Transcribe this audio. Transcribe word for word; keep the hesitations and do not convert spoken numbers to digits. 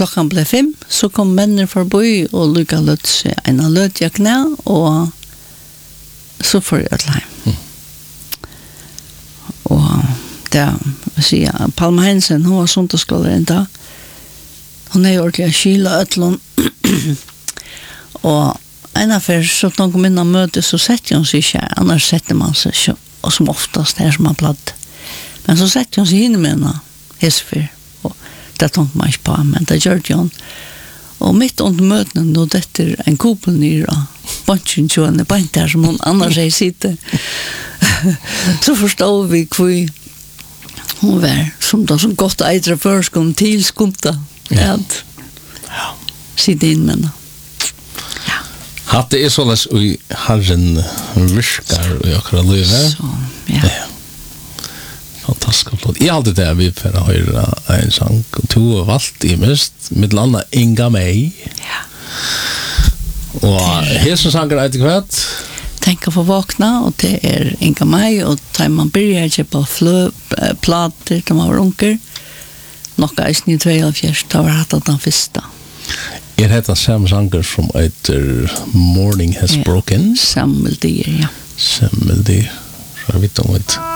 klockan blev fem så kom männen förbi och lycka löt sig en löt jag knä och så får jag ett hem. Mm. Och där säger Palma Hansen hon var sondagsskolan där. Hon är ordentligt skila ötlon och en affär så att de kom in och möte så sätter hon sig inte, annars sätter man sig så, och som oftast här som man platt. Men så sätter hon sig in med henne hästfyr och det tänkte man inte på, men det gör hon. Och mitt under möten då det är en kupel ner och bunchen tjående på en där som hon annars är sitter. Så förstår vi hur hon var som då som gott äldre förskon till skumta. Ja. Ja. Sitter in med henne. Att det är så läs i Herren virkar i akkurat livet. Så, ja. ja. Fantastiskt. I allt det där vi för att höra en sång och to och allt i mest med landa Inga mig. Ja. Och här som sånger är det kvart. Tänka på vakna och det är Inga mig och tar man börjar köpa flö plater som har runker. Nocka är snitt två och fjärde tar hatt den första. Er heter Sam Sanger som heter Morning Has ja. Broken. Sammeldier, ja. Sammeldier. Så jag vet om det.